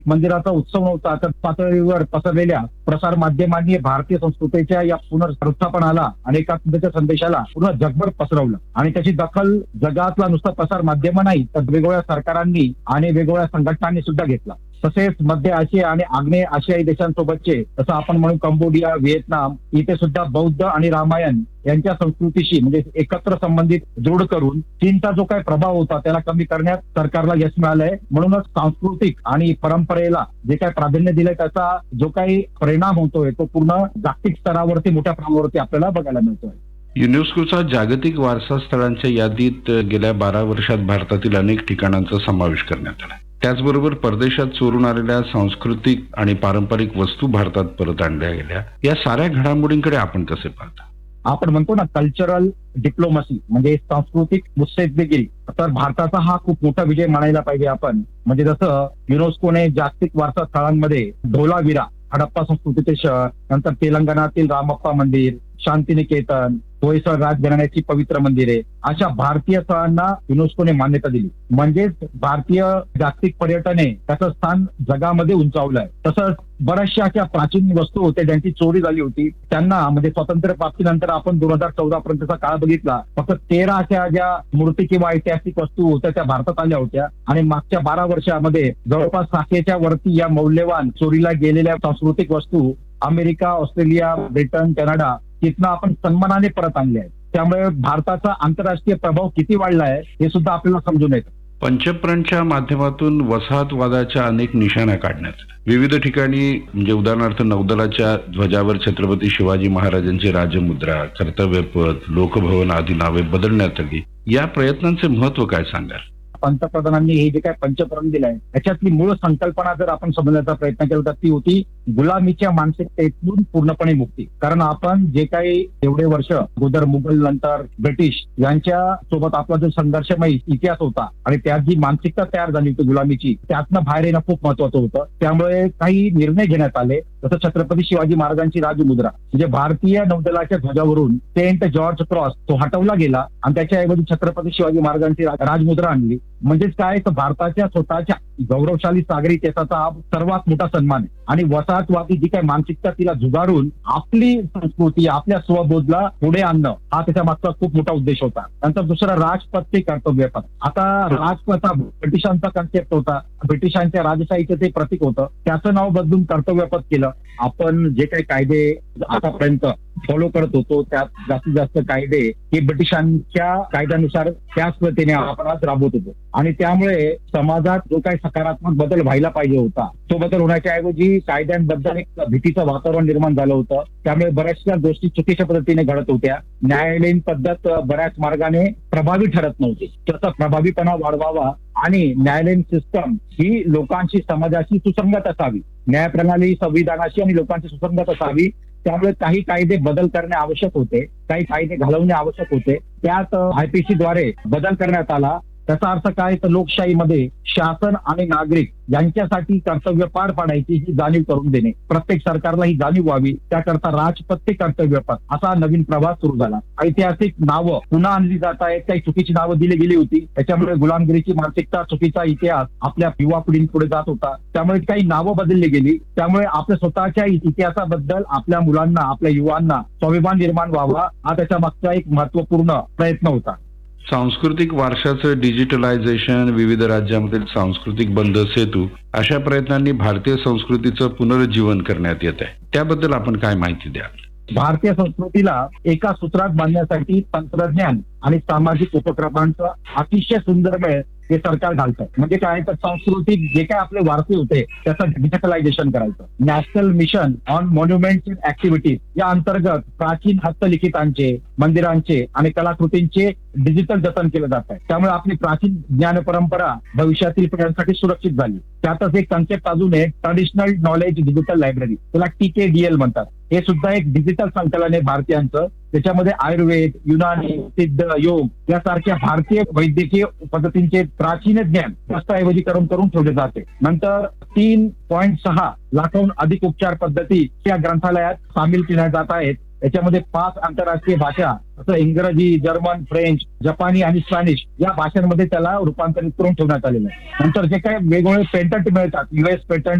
मंदिराचा उत्सव नव्हता, तर पातळीवर पसरलेल्या प्रसार माध्यमांनी भारतीय संस्कृतीच्या या पुनर्स्थापनाला आणि एकात्मतेच्या संदेशाला पूर्ण जगभर पसरवलं. आणि त्याची दखल जगातला नुसता प्रसार माध्यम नाही, तर वेगवेगळ्या सरकारांनी आणि वेगवेगळ्या संघटनांनी सुद्धा घेतला. तसेच मध्य आशिया आणि आग्नेय आशियाई देशांसोबतचे, जसं आपण म्हणू कंबोडिया, व्हिएतनाम, इथे सुद्धा बौद्ध आणि रामायण यांच्या संस्कृतीशी म्हणजे एकत्र संबंधित जोड करून चीनचा जो काही प्रभाव होता त्याला कमी करण्यात सरकारला यश मिळालंय. म्हणूनच सांस्कृतिक आणि परंपरेला जे काही प्राधान्य दिलंय त्याचा जो काही परिणाम होतोय तो पूर्ण जागतिक स्तरावरती मोठ्या प्रमाणावरती आपल्याला बघायला मिळतोय. युनेस्कोचा जागतिक वारसा स्थळांच्या यादीत गेल्या 12 वर्षात भारतातील अनेक ठिकाणांचा समावेश करण्यात आला. त्याचबरोबर परदेशात चोरून आलेल्या सांस्कृतिक आणि पारंपरिक वस्तू भारतात परत आणल्या गेल्या. या साऱ्या घडामोडींकडे आपण कसे पाहता? आपण म्हणतो ना कल्चरल डिप्लोमसी म्हणजे सांस्कृतिक मुत्सद्देगिरी, तर भारताचा हा खूप मोठा विजय मानायला पाहिजे आपण. म्हणजे जसं युनेस्कोने जागतिक वारसा स्थळांमध्ये धोलावीरा, हडप्पा संस्कृतीचे शहर, नंतर तेलंगणातील रामप्पा मंदिर, शांतिनिकेतन, होयसळ राजघराण्याची पवित्र मंदिरे, अशा भारतीय स्थळांना युनेस्कोने मान्यता दिली. म्हणजेच भारतीय जागतिक पर्यटने त्याचं स्थान जगामध्ये उंचावलंय. तसंच बऱ्याचशा अशा प्राचीन वस्तू होत्या ज्यांची चोरी झाली होती त्यांना म्हणजे स्वातंत्र्य प्राप्तीनंतर आपण 2014 पर्यंतचा काळ बघितला, फक्त 13 अशा ज्या मूर्ती किंवा ऐतिहासिक वस्तू होत्या त्या भारतात आल्या होत्या. आणि मागच्या 12 वर्षामध्ये जवळपास 600च्या वरती या मौल्यवान चोरीला गेलेल्या सांस्कृतिक वस्तू अमेरिका, ऑस्ट्रेलिया, ब्रिटन, कॅनडा तिथनं आपण सन्मानाने परत आणले आहेत. त्यामुळे भारताचा आंतरराष्ट्रीय प्रभाव किती वाढलाय हे सुद्धा आपल्याला समजून येतं. पंचप्रणच्या माध्यमातून वसाहतवादाच्या अनेक निशाण्या काढण्यात विविध ठिकाणी म्हणजे उदाहरणार्थ नौदलाच्या ध्वजावर छत्रपती शिवाजी महाराजांची राजमुद्रा, कर्तव्यपथ, लोकभवन आदी नावे बदलण्यात आली. या प्रयत्नांचे महत्व काय सांगाल? पंतप्रधानांनी हे जे काही पंचप्रण दिलंय त्याच्यातली मूळ संकल्पना जर आपण समजण्याचा प्रयत्न केला तर ती होती गुलामीच्या मानसिकतेतून पूर्णपणे मुक्ती. कारण आपण जे काही एवढे वर्ष अगोदर मुघल नंतर ब्रिटिश यांच्या सोबत आपला जो संघर्षमय इतिहास होता आणि त्यात जी मानसिकता तयार झाली होती गुलामीची, त्यातनं बाहेर येणं खूप महत्वाचं होतं. त्यामुळे काही निर्णय घेण्यात आले. जसं छत्रपती शिवाजी महाराजांची राजमुद्रा म्हणजे भारतीय नौदलाच्या ध्वजावरून सेंट जॉर्ज क्रॉस तो हटवला गेला आणि त्याच्याऐवजी छत्रपती शिवाजी महाराजांची राजमुद्रा आणली. म्हणजेच काय तर भारताच्या स्वतःच्या गौरवशाली सागरी इतिहासाचा हा सर्वात मोठा सन्मान आहे. आणि वसाहतवादी जी काही मानसिकता तिला जुगारून आपली संस्कृती आपल्या स्वबोधला पुढे आणणं हा त्याच्या मागचा खूप मोठा उद्देश होता. नंतर दुसरा राजपथ ते कर्तव्यपथ. आता राजपथ हा ब्रिटिशांचा कन्सेप्ट होता, ब्रिटिशांच्या राजशाहीचं ते प्रतीक होतं, त्याचं नाव बदलून कर्तव्यपथ केलं. आपण जे काही कायदे आतापर्यंत फॉलो करत होतो त्यात जास्तीत जास्त कायदे हे ब्रिटिशांच्या कायद्यानुसार त्याच पद्धतीने आपण आज राबवत होतो. आणि त्यामुळे समाजात जो काही सकारात्मक बदल व्हायला पाहिजे होता तो बदल होण्याच्या ऐवजी कायद्यांबद्दल एक भीतीचं वातावरण निर्माण झालं होतं. त्यामुळे बऱ्याचशा गोष्टी चुकीच्या पद्धतीने घडत होत्या. न्यायालयीन पद्धत बऱ्याच मार्गाने प्रभावी ठरत नव्हती. त्याचा प्रभावीपणा वाढवावा आणि न्यायालयीन सिस्टम ही लोकांशी समाजाशी सुसंगत असावी, न्यायप्रणाली संविधानाशी आणि लोकांची सुसंगत असावी. त्यामुळे काही कायदे बदल करणे आवश्यक होते, काही कायदे घालवणे आवश्यक होते. त्यात IPC द्वारे बदल करण्यात आला. त्याचा अर्थ काय तर लोकशाहीमध्ये शासन आणि नागरिक यांच्यासाठी कर्तव्य पार पाडायची ही जाणीव करून देणे, प्रत्येक सरकारला ही जाणीव व्हावी त्याकरता राजपथ ते कर्तव्यपथ असा नवीन प्रवास सुरू झाला. ऐतिहासिक नावं पुन्हा आणली जात आहेत, काही चुकीची नावं दिली गेली होती. त्याच्यामुळे गुलामगिरीची मानसिकता, चुकीचा इतिहास आपल्या युवा पिढींपुढे जात होता. त्यामुळे काही नावं बदलली गेली. त्यामुळे आपल्या स्वतःच्या इतिहासाबद्दल आपल्या मुलांना, आपल्या युवांना स्वाभिमान निर्माण व्हावा हा त्याच्या मागचा एक महत्वपूर्ण प्रयत्न होता. सांस्कृतिक वारशाचं डिजिटलायझेशन, विविध राज्यांमधील सांस्कृतिक बंध सेतू अशा प्रयत्नांनी भारतीय संस्कृतीचं पुनरुज्जीवन करण्यात येत आहे. त्याबद्दल आपण काय माहिती द्याल? भारतीय संस्कृतीला एका सूत्रात बांधण्यासाठी तंत्रज्ञान आणि सामाजिक उपक्रमांचा अतिशय सुंदर मेळ हे सरकार घालतं. म्हणजे काय तर सांस्कृतिक जे काय आपले वारसे होते त्याचं डिजिटलायझेशन करायचं. National mission on monuments and activities या अंतर्गत प्राचीन हस्तलिखितांचे, मंदिरांचे आणि कलाकृतींचे डिजिटल जतन केलं जात आहे. त्यामुळे आपली प्राचीन ज्ञान परंपरा भविष्यातील पिढ्यांसाठी सुरक्षित झाली. त्यातच एक कन्सेप्ट अजून आहे, ट्रॅडिशनल नॉलेज डिजिटल लायब्ररी, त्याला TKDL म्हणतात. हे सुद्धा एक डिजिटल संकलन आहे भारतीयांचं. त्याच्यामध्ये आयुर्वेद, युनानी, सिद्ध, योग यासारख्या भारतीय वैद्यकीय पद्धतींचे प्राचीन ज्ञान दस्तऐवजीकरण करून ठेवले जाते. नंतर 3.6 लाखाहून अधिक उपचार पद्धती या ग्रंथालयात सामील केल्या जात आहेत. याच्यामध्ये 5 आंतरराष्ट्रीय भाषा जसं इंग्रजी, जर्मन, फ्रेंच, जपानी आणि स्पॅनिश या भाषांमध्ये त्याला रूपांतरित करून ठेवण्यात आलेलं आहे. नंतर जे काही वेगवेगळे पेटंट मिळतात, US पेटंट,